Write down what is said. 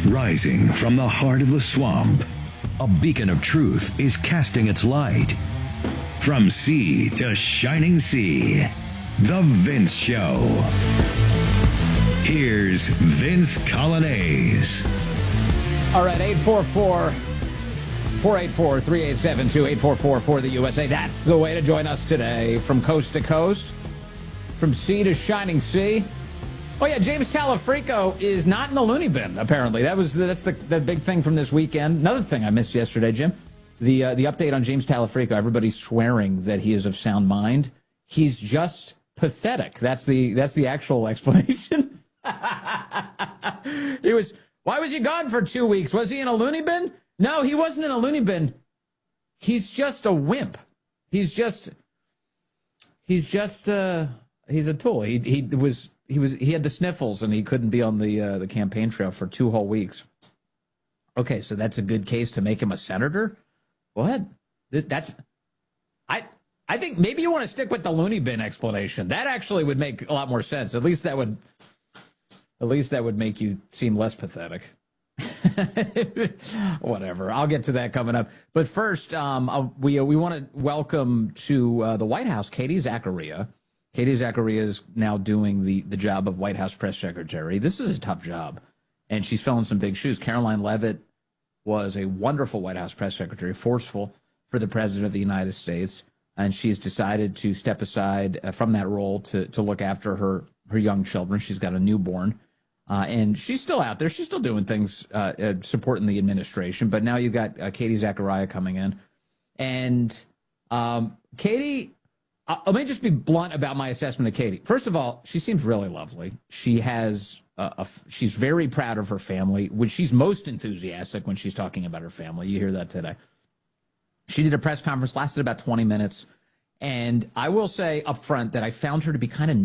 Rising from the heart of the swamp, a beacon of truth is casting its light. From sea to shining sea, The Vince Show. Here's Vince Coglianese. All right, 844-484-3872, 844 for the USA. That's the way to join us today. From coast to coast, from sea to shining sea. Oh, yeah, James Talafrico is not in the loony bin, apparently. That's the big thing from this weekend. Another thing I missed yesterday, Jim, the update on James Talafrico. Everybody's swearing that he is of sound mind. He's just pathetic. That's the actual explanation. Why was he gone for 2 weeks? Was he in a loony bin? No, he wasn't in a loony bin. He's just a wimp. He's a tool. He had the sniffles and he couldn't be on the campaign trail for 2 whole weeks. Okay, so that's a good case to make him a senator? What? I think maybe you want to stick with the loony bin explanation. That actually would make a lot more sense. At least that would make you seem less pathetic. Whatever. I'll get to that coming up. But first, we want to welcome to the White House Katie Zachariah. Katie Zachariah is now doing the job of White House press secretary. This is a tough job, and she's filling some big shoes. Caroline Leavitt was a wonderful White House press secretary, forceful for the President of the United States, and she's decided to step aside from that role to look after her young children. She's got a newborn, and she's still out there. She's still doing things, supporting the administration, but now you've got Katie Zachariah coming in. And Katie... let me just be blunt about my assessment of Katie. First of all, she seems really lovely. She has, she's very proud of her family, which she's most enthusiastic when she's talking about her family. You hear that today. She did a press conference, lasted about 20 minutes. And I will say up front that I found her to be kind of